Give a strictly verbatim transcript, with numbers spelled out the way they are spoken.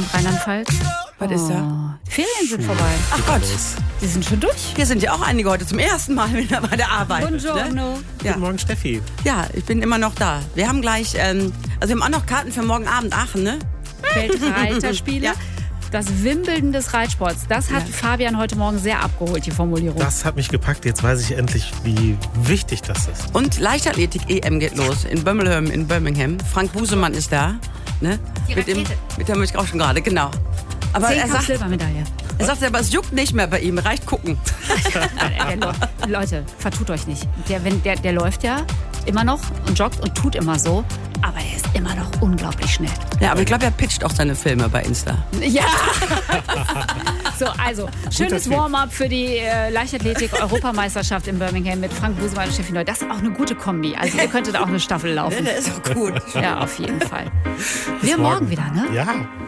Rheinland-Pfalz. Was ist da? Die Ferien sind vorbei. Ach Gott, Die sind schon durch. hier sind ja auch einige heute zum ersten Mal wieder bei der Arbeit. Buongiorno. Ne? Ja. Guten Morgen, Steffi. ja, ich bin immer noch da. Wir haben gleich, ähm, also wir haben auch noch Karten für morgen Abend Aachen, ne? Weltreiterspiele. Ja. Das Wimbledon des Reitsports. Das hat Ja. Fabian heute Morgen sehr abgeholt, die Formulierung. Das hat mich gepackt. Jetzt weiß ich endlich, wie wichtig das ist. Und Leichtathletik-E M geht los in Birmingham, in Birmingham. Frank Busemann ist da. Ne? Die mit, dem, Rakete. mit der möchte ich auch schon gerade, genau. Aber er sagt, Silbermedaille. er sagt aber, es juckt nicht mehr bei ihm, reicht gucken. Der läu- Leute, vertut euch nicht. Der, wenn, der, der läuft ja immer noch und joggt und tut immer so. Aber er ist immer noch unglaublich schnell. Ja, aber ich glaube, er pitcht auch seine Filme bei Insta. Ja. So, also, schönes Tipp. Warm-up für die äh, Leichtathletik-Europameisterschaft in Birmingham mit Frank Busemann und Steffi Neu. Das ist auch eine gute Kombi. Also, ihr könntet auch eine Staffel laufen. Der ist auch gut. Ja, auf jeden Fall. Wir morgen wieder, ne? Ja.